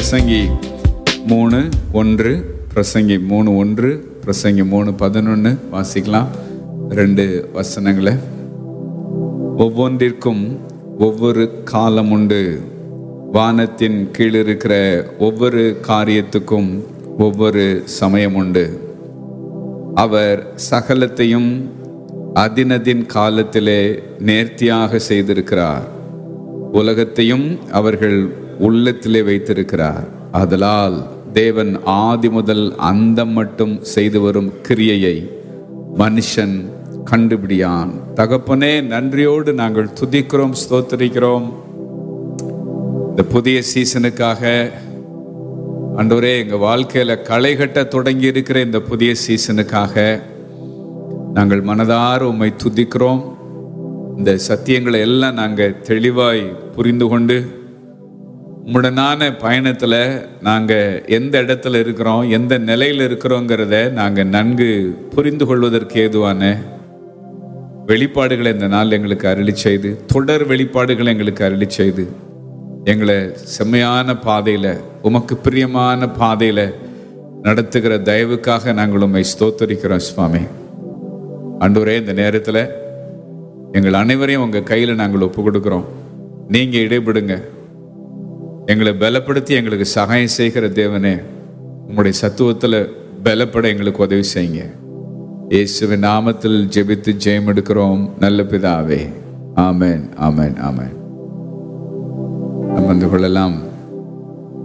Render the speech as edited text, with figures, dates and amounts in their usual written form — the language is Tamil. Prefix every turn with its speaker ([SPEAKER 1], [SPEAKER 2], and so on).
[SPEAKER 1] பிரசங்கி 3:1, பிரசங்கி 3:1, பிரசங்கி 3:11 வாசிக்கலாம். 2 வசனங்களை. ஒவ்வொன்றிற்கும் ஒவ்வொரு காலம் உண்டு, வானத்தின் கீழ் இருக்கிற ஒவ்வொரு காரியத்துக்கும் ஒவ்வொரு சமயம் உண்டு. அவர் சகலத்தையும் அதினதின் காலத்திலே நேர்த்தியாக செய்திருக்கிறார். உலகத்தையும் அவர்கள் உள்ளத்திலே வைத்திருக்கிறார். ஆதலால் தேவன் ஆதி முதல் அந்தம் மட்டும் செய்து வரும் கிரியையை மனுஷன் கண்டுபிடியான். தகப்பனே, நன்றியோடு நாங்கள் துதிக்கிறோம், ஸ்தோத்திரிக்கிறோம். இந்த புதிய சீசனுக்காக ஆண்டவரே, எங்க வாழ்க்கையில களை கட்ட தொடங்கி இருக்கிற இந்த புதிய சீசனுக்காக நாங்கள் மனதார உம்மை துதிக்கிறோம். இந்த சத்தியங்களை எல்லாம் நாங்கள் தெளிவாய் புரிந்து கொண்டு உம்முடனான பயணத்தில் நாங்கள் எந்த இடத்துல இருக்கிறோம், எந்த நிலையில் இருக்கிறோங்கிறத நாங்கள் நன்கு புரிந்து கொள்வதற்கு ஏதுவான வெளிப்பாடுகளை இந்த நாள் எங்களுக்கு அருளி செய்து, தொடர் வெளிப்பாடுகளை எங்களுக்கு அருளி செய்து, எங்களை செம்மையான பாதையில், உமக்கு பிரியமான பாதையில் நடத்துகிற தயவுக்காக நாங்கள் உம்மை ஸ்தோத்தரிக்கிறோம் சுவாமி. ஆண்டவரே, இந்த நேரத்தில் எங்கள் அனைவரையும் உங்கள் கையில் நாங்கள் ஒப்பு கொடுக்குறோம். நீங்கள் இடைபடுங்க, எங்களை பலப்படுத்தி எங்களுக்கு சகாயம் செய்கிற தேவனே, உங்களுடைய சத்துவத்தில் பலப்பட எங்களுக்கு உதவி செய்யுங்க. இயேசுவின் நாமத்தில் ஜெபித்து ஜெயம் எடுக்கிறோம் நல்ல பிதாவே. ஆமென், ஆமென், ஆமென். நம்ம கொள்ளலாம்.